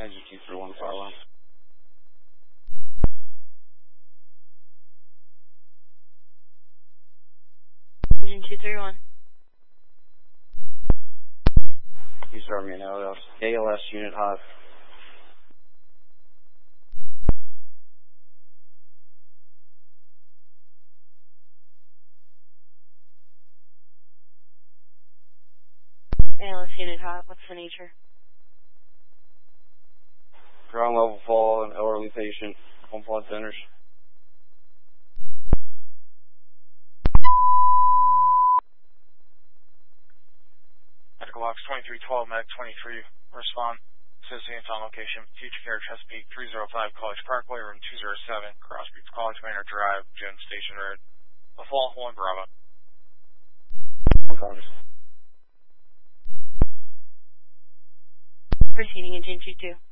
Engine 231 fire alarm. Engine 231. East Army and ALS unit hot. ALS unit hot. What's the nature? Ground level fall, an elderly patient, home flood centers. Medical Box 2312, Medic 23, respond. Associates on location, Future Care, Chesapeake, 305 College Parkway, room 207, Crossbreeds College Manor Drive, Jones Station Road. A fall, 1 Bravo. Proceeding Engine 22.